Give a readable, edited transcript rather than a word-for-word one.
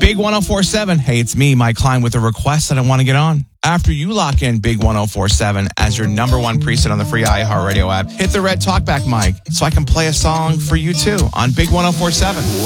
Big 1047. Hey, it's me, Mike Klein, with a request that I want to get on. After you lock in Big 1047 as your number one preset on the free iHeartRadio app, hit the red talkback mic so I can play a song for you too on Big 1047.